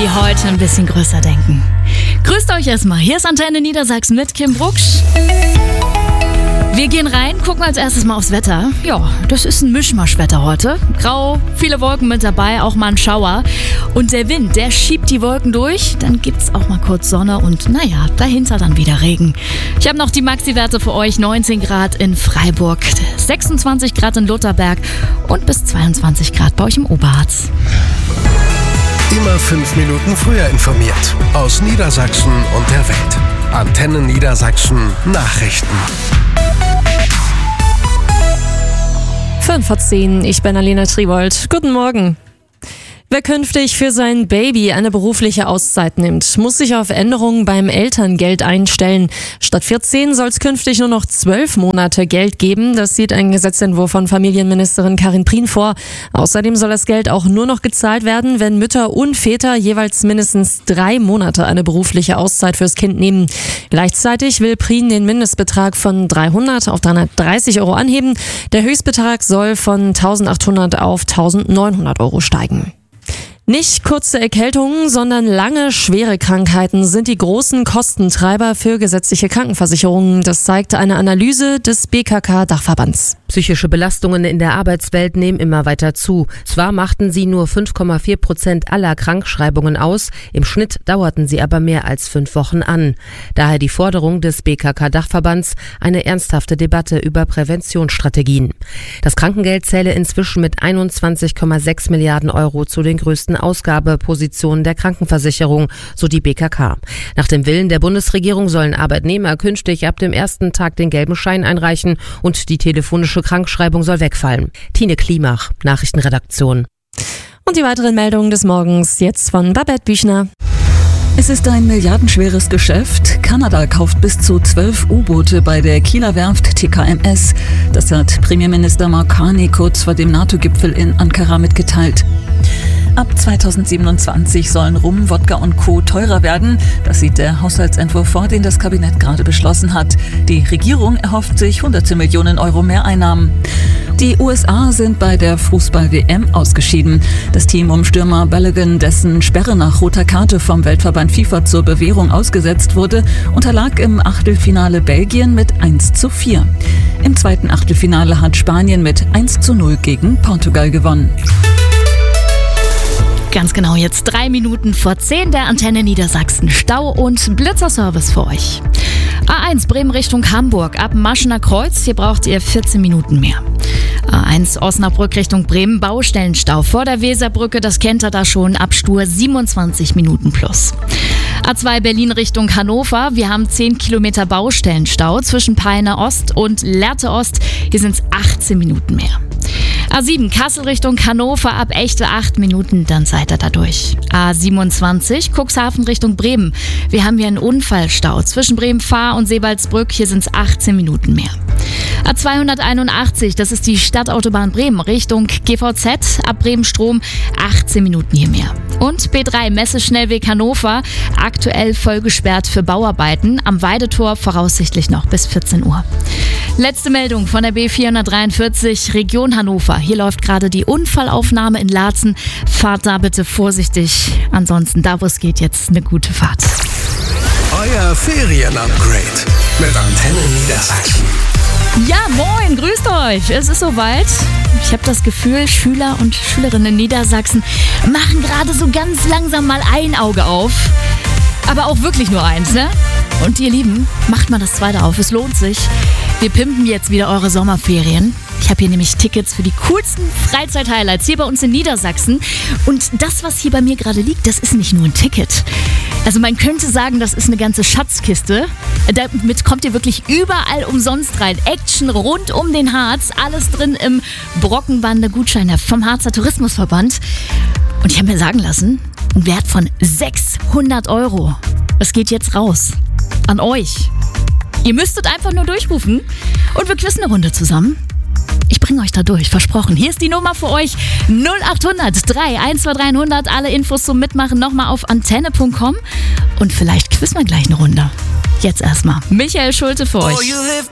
die heute ein bisschen größer denken. Grüßt euch erstmal. Hier ist Antenne Niedersachsen mit Kim Brucksch. Wir gehen rein, gucken als erstes mal aufs Wetter. Ja, das ist ein Mischmaschwetter heute. Grau, viele Wolken mit dabei, auch mal ein Schauer. Und der Wind, der schiebt die Wolken durch. Dann gibt's auch mal kurz Sonne und naja, dahinter dann wieder Regen. Ich habe noch die Maxi-Werte für euch. 19 Grad in Freiburg, 26 Grad in Lutherberg und bis 22 Grad bei euch im Oberharz. Immer 5 Minuten früher informiert. Aus Niedersachsen und der Welt. Antenne Niedersachsen Nachrichten. 5:10, ich bin Alena Triebold. Guten Morgen. Wer künftig für sein Baby eine berufliche Auszeit nimmt, muss sich auf Änderungen beim Elterngeld einstellen. Statt 14 soll es künftig nur noch 12 Monate Geld geben. Das sieht ein Gesetzentwurf von Familienministerin Karin Prien vor. Außerdem soll das Geld auch nur noch gezahlt werden, wenn Mütter und Väter jeweils mindestens 3 Monate eine berufliche Auszeit fürs Kind nehmen. Gleichzeitig will Prien den Mindestbetrag von 300 auf 330 Euro anheben. Der Höchstbetrag soll von 1.800 auf 1.900 Euro steigen. Nicht kurze Erkältungen, sondern lange, schwere Krankheiten sind die großen Kostentreiber für gesetzliche Krankenversicherungen. Das zeigt eine Analyse des BKK-Dachverbands. Psychische Belastungen in der Arbeitswelt nehmen immer weiter zu. Zwar machten sie nur 5,4% aller Krankschreibungen aus, im Schnitt dauerten sie aber mehr als 5 Wochen an. Daher die Forderung des BKK-Dachverbands, eine ernsthafte Debatte über Präventionsstrategien. Das Krankengeld zähle inzwischen mit 21,6 Milliarden Euro zu den größten Ausgabepositionen der Krankenversicherung, so die BKK. Nach dem Willen der Bundesregierung sollen Arbeitnehmer künftig ab dem ersten Tag den gelben Schein einreichen und die telefonische Krankschreibung soll wegfallen. Tine Klimach, Nachrichtenredaktion. Und die weiteren Meldungen des Morgens jetzt von Babette Büchner. Es ist ein milliardenschweres Geschäft. Kanada kauft bis zu 12 U-Boote bei der Kieler Werft TKMS. Das hat Premierminister Mark Carney kurz vor dem NATO-Gipfel in Ankara mitgeteilt. Ab 2027 sollen Rum, Wodka und Co. teurer werden. Das sieht der Haushaltsentwurf vor, den das Kabinett gerade beschlossen hat. Die Regierung erhofft sich hunderte Millionen Euro Mehreinnahmen. Die USA sind bei der Fußball-WM ausgeschieden. Das Team um Stürmer Balogun, dessen Sperre nach roter Karte vom Weltverband FIFA zur Bewährung ausgesetzt wurde, unterlag im Achtelfinale Belgien mit 1:4. Im zweiten Achtelfinale hat Spanien mit 1:0 gegen Portugal gewonnen. Ganz genau, jetzt 3 Minuten vor 10 der Antenne Niedersachsen. Stau- und Blitzerservice für euch. A1 Bremen Richtung Hamburg ab Maschener Kreuz. Hier braucht ihr 14 Minuten mehr. A1 Osnabrück Richtung Bremen, Baustellenstau vor der Weserbrücke. Das kennt ihr da schon, ab Stur 27 Minuten plus. A2 Berlin Richtung Hannover. Wir haben 10 Kilometer Baustellenstau zwischen Peine Ost und Lehrte Ost. Hier sind es 18 Minuten mehr. A7 Kassel Richtung Hannover ab Echte 8 Minuten, dann seid ihr da durch. A27 Cuxhaven Richtung Bremen. Wir haben hier einen Unfallstau zwischen Bremen-Fahr und Sebaldsbrück. Hier sind es 18 Minuten mehr. A281, das ist die Stadtautobahn Bremen Richtung GVZ, ab Bremen-Strom 18 Minuten hier mehr. Und B3 Messeschnellweg Hannover, aktuell voll gesperrt für Bauarbeiten, am Weidetor voraussichtlich noch bis 14 Uhr. Letzte Meldung von der B443 Region Hannover. Hier läuft gerade die Unfallaufnahme in Laatzen. Fahrt da bitte vorsichtig. Ansonsten, da wo es geht, jetzt eine gute Fahrt. Euer Ferien-Upgrade mit Antenne Niedersachsen. Ja, moin, grüßt euch. Es ist soweit. Ich habe das Gefühl, Schüler und Schülerinnen in Niedersachsen machen gerade so ganz langsam mal ein Auge auf. Aber auch wirklich nur eins, ne? Und ihr Lieben, macht mal das zweite auf. Es lohnt sich. Wir pimpen jetzt wieder eure Sommerferien. Ich habe hier nämlich Tickets für die coolsten Freizeit-Highlights hier bei uns in Niedersachsen. Und das, was hier bei mir gerade liegt, das ist nicht nur ein Ticket. Also man könnte sagen, das ist eine ganze Schatzkiste. Damit kommt ihr wirklich überall umsonst rein. Action rund um den Harz. Alles drin im Brockenbande-Gutscheinheft vom Harzer Tourismusverband. Und ich habe mir sagen lassen, ein Wert von 600 Euro. Das geht jetzt raus. An euch. Ihr müsstet einfach nur durchrufen und wir quizzen eine Runde zusammen. Ich bringe euch da durch, versprochen. Hier ist die Nummer für euch. 0800 312 300. Alle Infos zum Mitmachen nochmal auf antenne.com. Und vielleicht quizzen wir gleich eine Runde. Jetzt erstmal Michael Schulte für euch.